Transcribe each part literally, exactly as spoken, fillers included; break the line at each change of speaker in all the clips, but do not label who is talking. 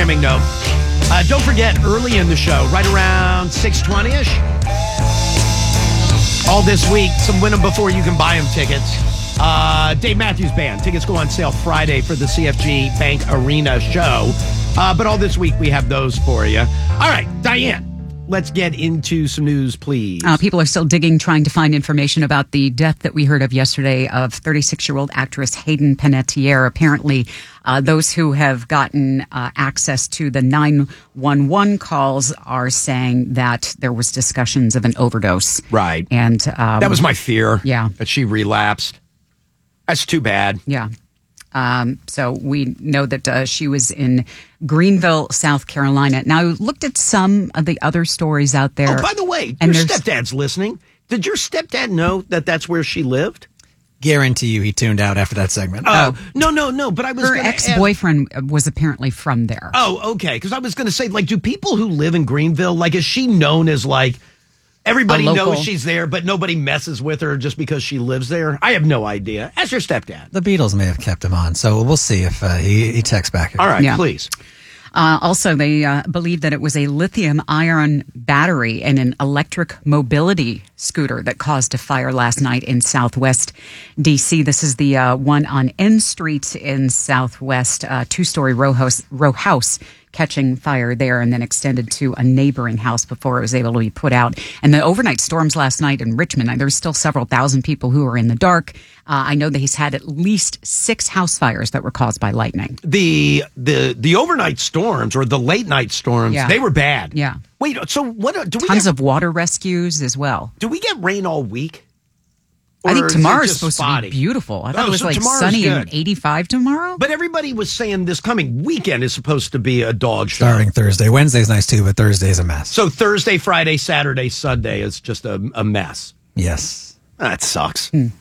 programming note. Uh, don't forget, early in the show, right around six twenty-ish, all this week, some win them before you can buy them tickets. Uh, Dave Matthews Band. Tickets go on sale Friday for the C F G Bank Arena show. Uh, but all this week, we have those for you. All right, Diane. Let's get into some news, please.
Uh, people are still digging, trying to find information about the death that we heard of yesterday of thirty-six-year-old actress Hayden Panettiere. Apparently, uh, those who have gotten uh, access to the nine one one calls are saying that there was discussions of an overdose.
Right.
And um,
that was my fear.
Yeah.
That she relapsed. That's too bad.
Yeah. Um, so we know that uh, she was in Greenville, South Carolina. Now, I looked at some of the other stories out there.
Oh, by the way,
and
your
there's-
stepdad's listening. Did your stepdad know that that's where she lived?
Guarantee you he tuned out after that segment.
Oh, no, no, no. But I was
Her
gonna
ex-boyfriend ask- was apparently from there.
Oh, okay. Because I was going to say, like, do people who live in Greenville, like, is she known as, like, everybody
A local-
knows she's there, but nobody messes with her just because she lives there? I have no idea. Ask your stepdad.
The Beatles may have kept him on, so we'll see if uh, he, he texts back.
All right,
Yeah.
please.
Uh, also, they uh, believe that it was a lithium-ion battery and an electric mobility scooter that caused a fire last night in Southwest D C. This is the uh, one on N Street in Southwest, uh, two-story row house, row house catching fire there and then extended to a neighboring house before it was able to be put out. And the overnight storms last night in Richmond, there's still several thousand people who are in the dark. Uh, I know that he's had at least six house fires that were caused by lightning.
The the the overnight storms or the late night storms,
Yeah.
they were bad.
Yeah.
Wait, so what do we
Tons
get,
of water rescues as well.
do we get rain all week?
I
Or
think
is it
tomorrow's
just
supposed
spotty?
to be beautiful. I thought
Oh,
it was
so
like
tomorrow's
sunny
good.
and eighty-five tomorrow.
But everybody was saying this coming weekend is supposed to be a dog show.
Starting Thursday. Wednesday's nice too, but Thursday's a mess.
So Thursday, Friday, Saturday, Sunday is just a, a mess.
Yes.
That sucks.
Uh,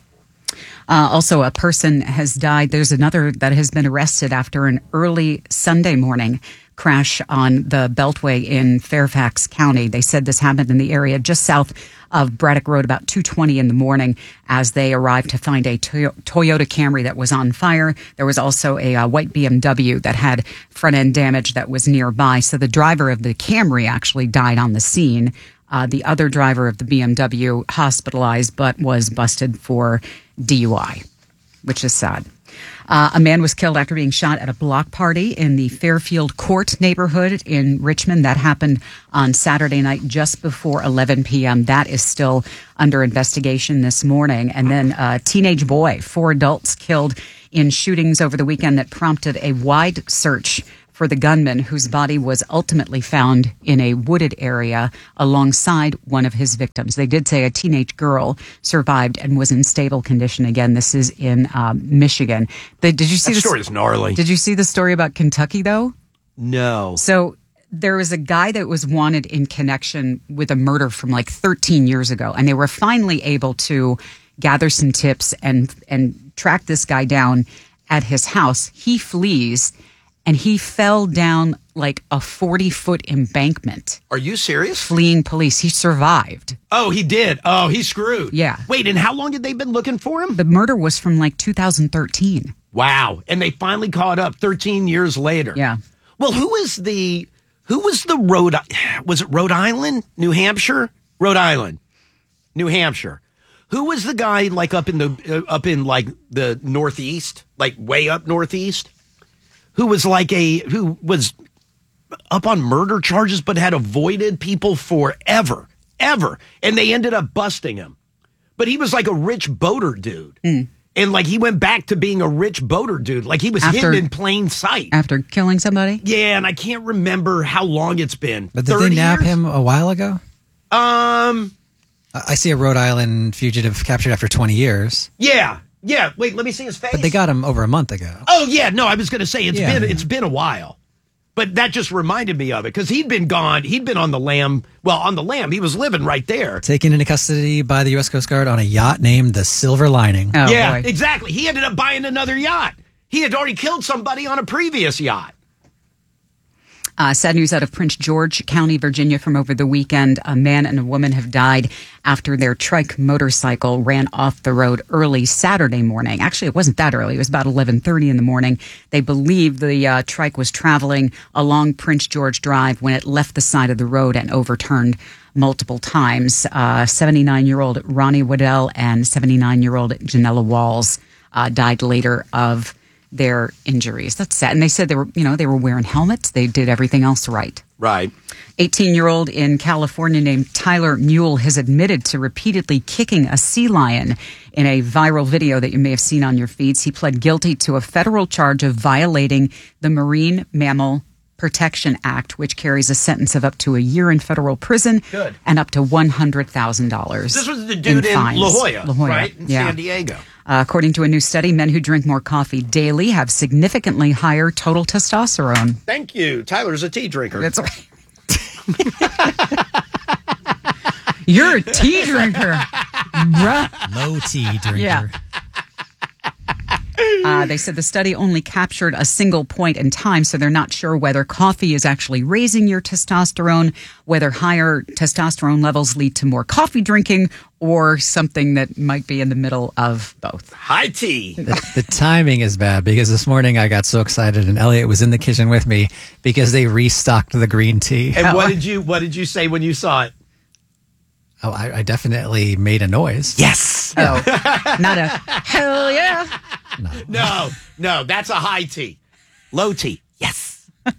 also, a person has died. There's another that has been arrested after an early Sunday morning crash on the Beltway in Fairfax County. They said this happened in the area just south of Braddock Road about two twenty in the morning as they arrived to find a Toyo- Toyota Camry that was on fire. There was also a uh, white B M W that had front end damage that was nearby. So the driver of the Camry actually died on the scene. Uh, the other driver of the B M W hospitalized but was busted for D U I, which is sad. Uh, a man was killed after being shot at a block party in the Fairfield Court neighborhood in Richmond. That happened on Saturday night just before eleven p.m. That is still under investigation this morning. And then a teenage boy, four adults killed in shootings over the weekend that prompted a wide search for the gunman whose body was ultimately found in a wooded area alongside one of his victims. They did say a teenage girl survived and was in stable condition. Again, this is in um, Michigan. The, did you see
That
the
story is gnarly.
Did you see the story about Kentucky though?
No.
So there was a guy that was wanted in connection with a murder from like thirteen years ago, and they were finally able to gather some tips and and track this guy down at his house. He flees. And he fell down like a forty-foot embankment,
Are you serious?
fleeing police. He survived.
Oh, he did. Oh, he's screwed.
Yeah.
Wait, and how long had they been looking for him?
The murder was from like two thousand thirteen.
Wow. And they finally caught up thirteen years later.
Yeah.
Well, who is the, who was the Rhode, was it Rhode Island? New Hampshire? Rhode Island. New Hampshire. Who was the guy like up in the, uh, up in like the Northeast, like way up Northeast? Who was like a, who was up on murder charges but had avoided people forever, ever. And they ended up busting him. But he was like a rich boater dude.
Mm.
And like he went back to being a rich boater dude. Like he was
After-
hidden in plain sight.
After killing somebody?
Yeah, and I can't remember how long it's been.
But did they
thirty
nab
years?
him a while ago?
Um,
I I see a Rhode Island fugitive captured after twenty years,
yeah. Yeah, wait, let me see his face.
but they got him over a month ago.
Oh yeah, no, I was going to say it's
Yeah.
been it's been a while. But that just reminded me of it because he'd been gone. He'd been on the Lamb. Well, on the Lamb, he was living right there.
Taken into custody by the U S Coast Guard on a yacht named the Silver Lining.
Oh,
yeah,
boy.
exactly. He ended up buying another yacht. He had already killed somebody on a previous yacht.
Uh, sad news out of Prince George County, Virginia from over the weekend. A man and a woman have died after their trike motorcycle ran off the road early Saturday morning. Actually, it wasn't that early. It was about eleven thirty in the morning. They believe the uh, trike was traveling along Prince George Drive when it left the side of the road and overturned multiple times. Uh, seventy-nine-year-old Ronnie Waddell and seventy-nine-year-old Janella Walls uh, died later of their injuries. That's sad. And they said they were, you know, they were wearing helmets. They did everything else right.
Right.
eighteen-year-old in California named Tyler Mule has admitted to repeatedly kicking a sea lion in a viral video that you may have seen on your feeds. He pled guilty to a federal charge of violating the Marine Mammal Protection Act, which carries a sentence of up to a year in federal prison
Good.
and up to one hundred thousand dollars.
This was the dude in, in La, Jolla,
La Jolla,
right? In
yeah.
San Diego.
Uh, according to a new study, men who drink more coffee daily have significantly higher total testosterone.
Thank you. Tyler's a tea drinker.
That's right. You're a tea drinker, bruh.
Low tea drinker.
Yeah. Uh, they said the study only captured a single point in time, so they're not sure whether coffee is actually raising your testosterone, whether higher testosterone levels lead to more coffee drinking, or something that might be in the middle of both.
High tea.
The, the timing is bad because this morning I got so excited and Elliot was in the kitchen with me because they restocked the green tea.
And what did you what did you say when you saw it?
Oh, I, I definitely made a noise.
Yes.
Oh, not a hell yeah.
No, no, that's a high tea. Low tea. Yes.
Uh,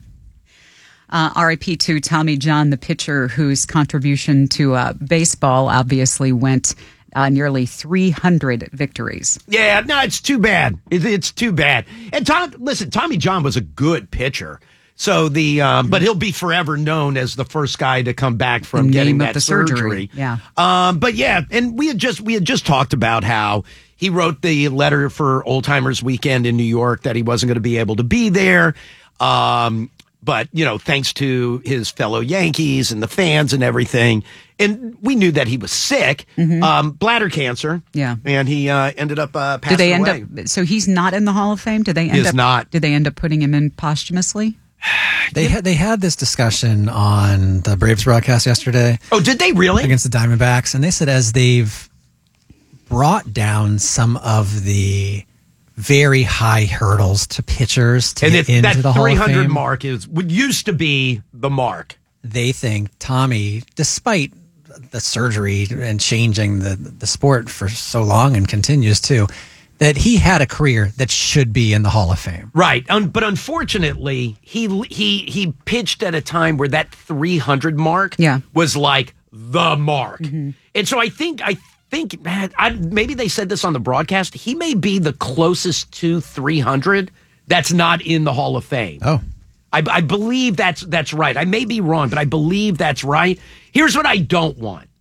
R I P to Tommy John, the pitcher whose contribution to uh, baseball obviously went uh, nearly three hundred victories.
Yeah, no, it's too bad. It, it's too bad. And Tom, listen, Tommy John was a good pitcher. So the, um, but he'll be forever known as the first guy to come back from
The
getting
name of
that
the
surgery.
surgery. Yeah.
Um, but yeah, and we had just we had just talked about how he wrote the letter for Old Timers Weekend in New York that he wasn't going to be able to be there. Um, but you know, thanks to his fellow Yankees and the fans and everything, and we knew that he was sick,
Mm-hmm.
um, bladder cancer.
Yeah.
and he uh, ended up uh, passing
Did they end
away.
up? So he's not in the Hall of Fame. Did they end
is
up?
not.
Did they end up putting him in posthumously?
They had they had this discussion on the Braves broadcast yesterday
Oh, did they really?
against the Diamondbacks, and they said as they've brought down some of the very high hurdles to pitchers to
And
get
it,
into
that
the Hall
three
of
hundred
Fame,
mark is would used to be the mark.
they think Tommy, despite the surgery and changing the the sport for so long and continues to, that he had a career that should be in the Hall of Fame.
Right. Um, but unfortunately, he he he pitched at a time where that three hundred mark
Yeah.
was like the mark. And so I think I think man, I, maybe they said this on the broadcast. He may be the closest to three hundred that's not in the Hall of Fame.
Oh.
I, I believe that's that's right. I may be wrong, but I believe that's right. Here's what I don't want.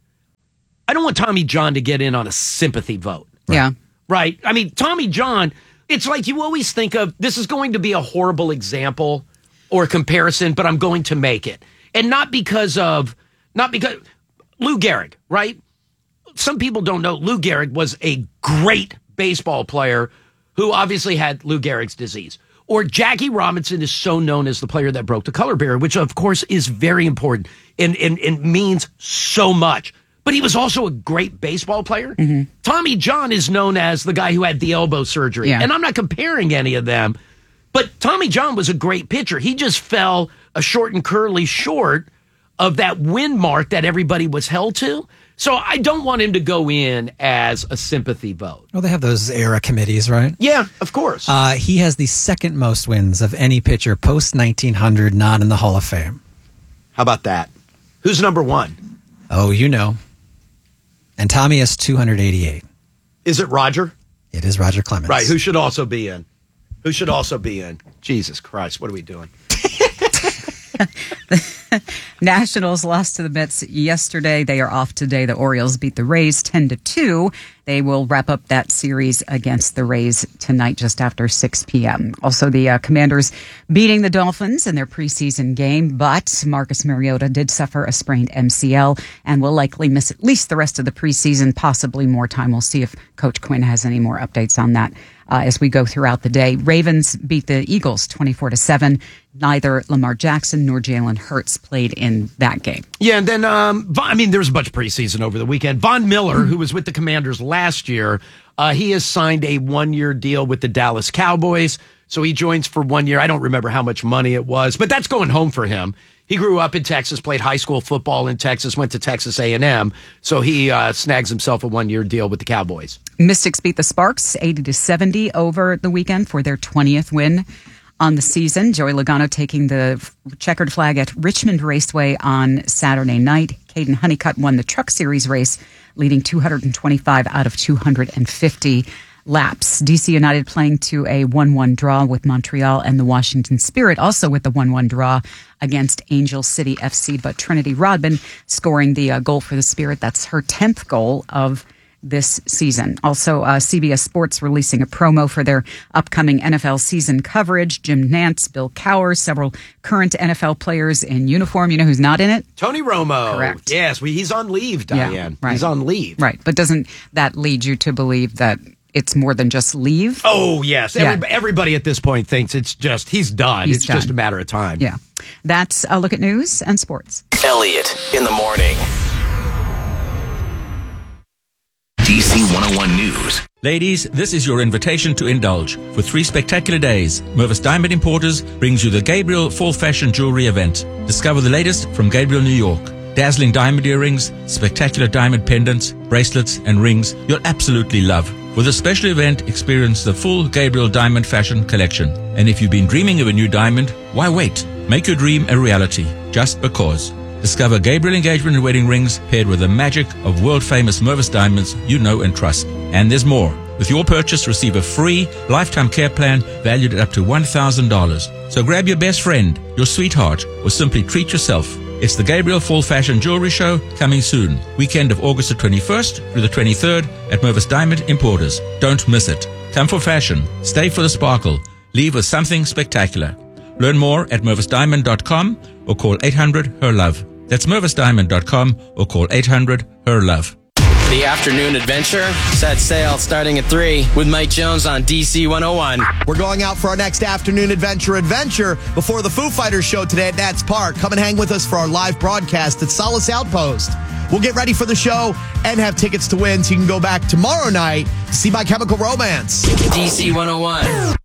I don't want Tommy John to get in on a sympathy vote.
Yeah.
Right. I mean, Tommy John, it's like you always think of this is going to be a horrible example or comparison, but I'm going to make it. And not because of, not because, Lou Gehrig, right? Some people don't know Lou Gehrig was a great baseball player who obviously had Lou Gehrig's disease. Or Jackie Robinson is so known as the player that broke the color barrier, which of course is very important and, and, and means so much. But he was also a great baseball player. Mm-hmm. Tommy John is known as the guy who had the elbow surgery.
Yeah.
And I'm not comparing any of them, but Tommy John was a great pitcher. He just fell a short and curly short of that win mark that everybody was held to. So I don't want him to go in as a sympathy vote.
Well, they have those era committees, right?
Yeah, of course.
Uh, he has the second most wins of any pitcher post nineteen hundred not in the Hall of Fame.
How about that? Who's number one?
Oh, you know. And Tommy has two hundred eighty-eight.
Is it Roger?
It is Roger Clemens.
Right, who should also be in? Who should also be in? Jesus Christ, what are we doing?
Nationals lost to the Mets yesterday. They are off today. The Orioles beat the Rays ten to two. They will wrap up that series against the Rays tonight just after six p.m. Also, the uh, Commanders beating the Dolphins in their preseason game, but Marcus Mariota did suffer a sprained M C L and will likely miss at least the rest of the preseason, possibly more time. We'll see if Coach Quinn has any more updates on that uh, as we go throughout the day. Ravens beat the Eagles twenty-four to seven. Neither Lamar Jackson nor Jalen Hurts played in that game.
Yeah, and then, um, I mean, there was a bunch of preseason over the weekend. Von Miller, who was with the Commanders last year, uh, he has signed a one-year deal with the Dallas Cowboys. So he joins for one year. I don't remember how much money it was, but that's going home for him. He grew up in Texas, played high school football in Texas, went to Texas A and M. So he uh, snags himself a one-year deal with the Cowboys.
Mystics beat the Sparks eighty to seventy over the weekend for their twentieth win on the season. Joey Logano taking the checkered flag at Richmond Raceway on Saturday night. Caden Honeycutt won the Truck Series race, leading two hundred twenty-five out of two hundred fifty laps. D C United playing to a one one draw with Montreal, and the Washington Spirit also with the one one draw against Angel City F C. But Trinity Rodman scoring the uh, goal for the Spirit. That's her tenth goal of this season. Also, uh, C B S Sports releasing a promo for their upcoming N F L season coverage. Jim Nantz, Bill Cowher, several current N F L players in uniform. You know who's not in it?
Tony Romo.
Correct.
Yes, we, he's on leave, Diane.
Yeah, right.
He's on leave.
Right. But doesn't that lead you to believe that it's more than just leave?
Oh, yes.
Yeah.
Every, everybody at this point thinks it's just, he's done.
He's
it's
done.
just a matter of time.
Yeah. That's a look at news and sports.
Elliot in the morning. D C one oh one News.
Ladies, this is your invitation to indulge. For three spectacular days, Mervis Diamond Importers brings you the Gabriel Fall Fashion Jewelry event. Discover the latest from Gabriel, New York. Dazzling diamond earrings, spectacular diamond pendants, bracelets, and rings you'll absolutely love. For this special event, experience the full Gabriel Diamond Fashion collection. And if you've been dreaming of a new diamond, why wait? Make your dream a reality, just because. Discover Gabriel engagement and wedding rings paired with the magic of world-famous Mervis diamonds you know and trust. And there's more. With your purchase, receive a free lifetime care plan valued at up to one thousand dollars. So grab your best friend, your sweetheart, or simply treat yourself. It's the Gabriel Fall Fashion Jewelry Show coming soon. Weekend of August the twenty-first through the twenty-third at Mervis Diamond Importers. Don't miss it. Come for fashion. Stay for the sparkle. Leave with something spectacular. Learn more at mervis diamond dot com or call eight hundred H E R LOVE. That's mervis diamond dot com or call eight hundred H E R LOVE.
The afternoon adventure set sail starting at three with Mike Jones on D C one oh one.
We're going out for our next afternoon adventure adventure before the Foo Fighters show today at Nats Park. Come and hang with us for our live broadcast at Solace Outpost. We'll get ready for the show and have tickets to win so you can go back tomorrow night to see My Chemical Romance.
D C one oh one.